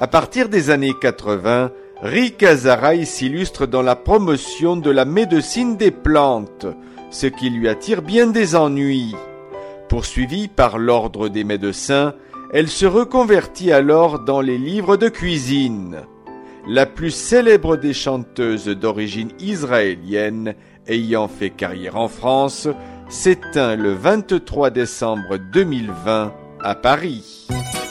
À partir des années 80, Rick Azaray s'illustre dans la promotion de la médecine des plantes, ce qui lui attire bien des ennuis. Poursuivie par l'ordre des médecins, elle se reconvertit alors dans les livres de cuisine. La plus célèbre des chanteuses d'origine israélienne ayant fait carrière en France s'éteint le 23 décembre 2020 à Paris.